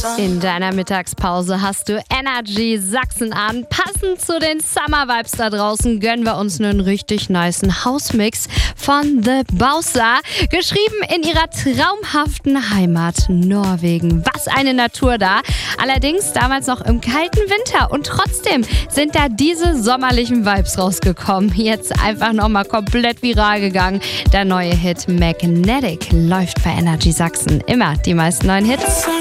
In deiner Mittagspause hast du Energy Sachsen an. Passend zu den Summer Vibes da draußen gönnen wir uns einen richtig nicen Hausmix von The Bowser. Geschrieben in ihrer traumhaften Heimat Norwegen. Was eine Natur da. Allerdings damals noch im kalten Winter. Und trotzdem sind da diese sommerlichen Vibes rausgekommen. Jetzt einfach nochmal komplett viral gegangen. Der neue Hit Magnetic läuft bei Energy Sachsen. Immer die meisten neuen Hits.